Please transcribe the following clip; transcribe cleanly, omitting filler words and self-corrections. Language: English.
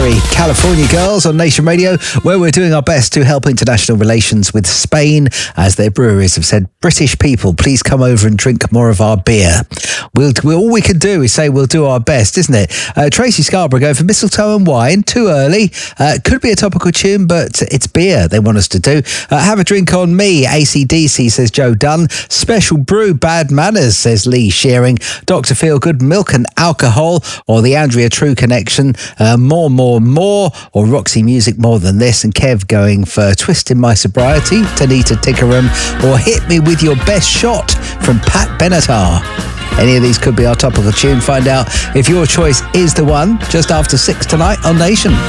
Perry, California Girls on Nation Radio, where we're doing our best to help international relations with Spain, as their breweries have said, British people, please come over and drink more of our beer. All we can do is say we'll do our best, isn't it? Tracy Scarborough going for Mistletoe and Wine, too early. Could be a topical tune, but it's beer they want us to do. Have a drink on me, AC/DC, says Joe Dunn. Special brew, Bad Manners, says Lee Shearing. Dr. Feelgood, Milk and Alcohol, or the Andrea True Connection, More, or Roxy Music More Than This, and Kev going for Twisting My Sobriety, Tanita Tickerum, or Hit Me With Your Best Shot from Pat Benatar. Any of these could be our topical tune. Find out if your choice is the one just after 6 tonight on Nation.